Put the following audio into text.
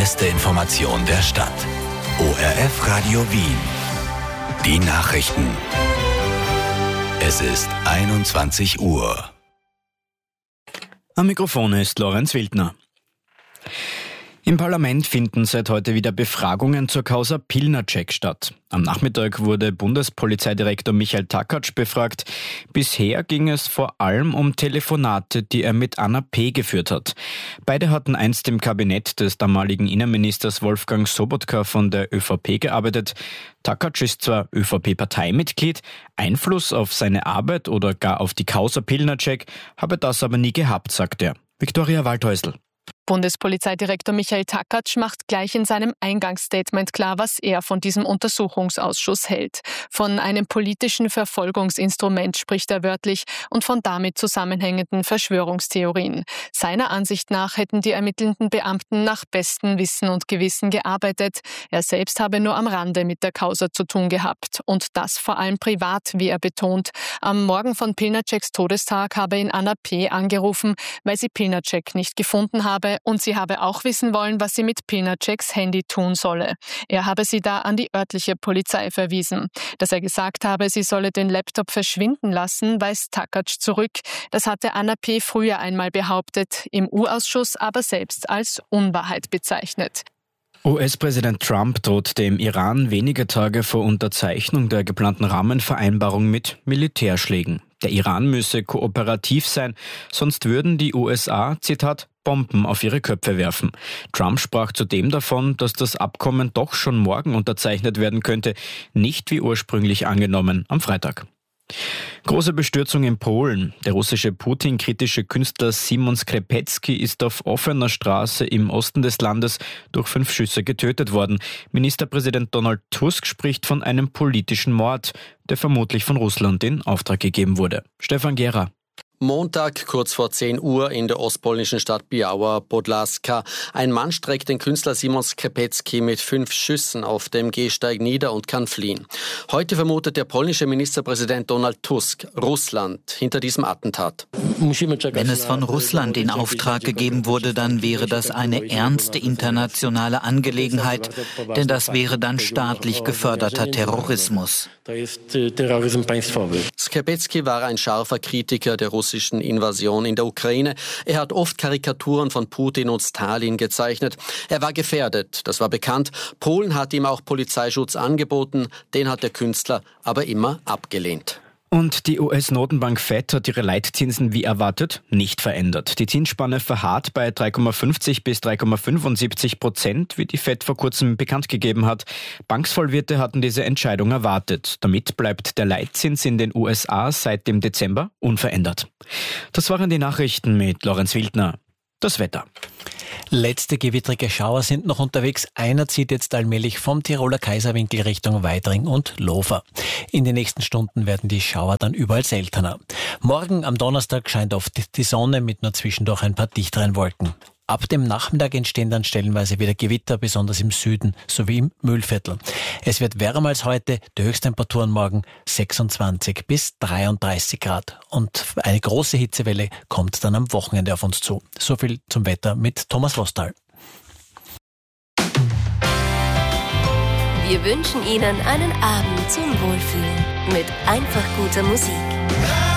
beste Information der Stadt. ORF Radio Wien. Die Nachrichten. Es ist 21 Uhr. Am Mikrofon ist Lorenz Wildner. Im Parlament finden seit heute wieder Befragungen zur Causa Pilnacek statt. Am Nachmittag wurde Bundespolizeidirektor Michael Takatsch befragt. Bisher ging es vor allem um Telefonate, die er mit Anna P. geführt hat. Beide hatten einst im Kabinett des damaligen Innenministers Wolfgang Sobotka von der ÖVP gearbeitet. Takatsch ist zwar ÖVP-Parteimitglied, Einfluss auf seine Arbeit oder gar auf die Causa Pilnacek habe das aber nie gehabt, sagt er. Viktoria Waldhäusl. Bundespolizeidirektor Michael Takatsch macht gleich in seinem Eingangsstatement klar, was er von diesem Untersuchungsausschuss hält. Von einem politischen Verfolgungsinstrument spricht er wörtlich und von damit zusammenhängenden Verschwörungstheorien. Seiner Ansicht nach hätten die ermittelnden Beamten nach bestem Wissen und Gewissen gearbeitet. Er selbst habe nur am Rande mit der Causa zu tun gehabt. Und das vor allem privat, wie er betont. Am Morgen von Pilnaceks Todestag habe ihn Anna P. angerufen, weil sie Pilnacek nicht gefunden habe. Und sie habe auch wissen wollen, was sie mit Pilnaceks Handy tun solle. Er habe sie da an die örtliche Polizei verwiesen. Dass er gesagt habe, sie solle den Laptop verschwinden lassen, weist Takatsch zurück. Das hatte Anna P. früher einmal behauptet, im U-Ausschuss aber selbst als Unwahrheit bezeichnet. US-Präsident Trump droht dem Iran wenige Tage vor Unterzeichnung der geplanten Rahmenvereinbarung mit Militärschlägen. Der Iran müsse kooperativ sein, sonst würden die USA, Zitat, Bomben auf ihre Köpfe werfen. Trump sprach zudem davon, dass das Abkommen doch schon morgen unterzeichnet werden könnte, nicht wie ursprünglich angenommen am Freitag. Große Bestürzung in Polen. Der russische Putin-kritische Künstler Szymon Skrzepecki ist auf offener Straße im Osten des Landes durch 5 Schüsse getötet worden. Ministerpräsident Donald Tusk spricht von einem politischen Mord, der vermutlich von Russland in Auftrag gegeben wurde. Stefan Gera. Montag, kurz vor 10 Uhr in der ostpolnischen Stadt Biała Podlaska. Ein Mann streckt den Künstler Szymon Skrzepecki mit 5 Schüssen auf dem Gehsteig nieder und kann fliehen. Heute vermutet der polnische Ministerpräsident Donald Tusk Russland hinter diesem Attentat. Wenn es von Russland in Auftrag gegeben wurde, dann wäre das eine ernste internationale Angelegenheit, denn das wäre dann staatlich geförderter Terrorismus. Skrzepecki war ein scharfer Kritiker der russischen Invasion in der Ukraine. Er hat oft Karikaturen von Putin und Stalin gezeichnet. Er war gefährdet, das war bekannt. Polen hat ihm auch Polizeischutz angeboten, den hat der Künstler aber immer abgelehnt. Und die US-Notenbank Fed hat ihre Leitzinsen wie erwartet nicht verändert. Die Zinsspanne verharrt bei 3,50 bis 3,75%, wie die Fed vor kurzem bekannt gegeben hat. Banksvollwirte hatten diese Entscheidung erwartet. Damit bleibt der Leitzins in den USA seit dem Dezember unverändert. Das waren die Nachrichten mit Lorenz Wildner. Das Wetter. Letzte gewittrige Schauer sind noch unterwegs. Einer zieht jetzt allmählich vom Tiroler Kaiserwinkel Richtung Weidring und Lofer. In den nächsten Stunden werden die Schauer dann überall seltener. Morgen am Donnerstag scheint oft die Sonne mit nur zwischendurch ein paar dichteren Wolken. Ab dem Nachmittag entstehen dann stellenweise wieder Gewitter, besonders im Süden sowie im Mühlviertel. Es wird wärmer als heute, die Höchsttemperaturen morgen 26 bis 33 Grad. Und eine große Hitzewelle kommt dann am Wochenende auf uns zu. So viel zum Wetter mit Thomas Lostal. Wir wünschen Ihnen einen Abend zum Wohlfühlen mit einfach guter Musik.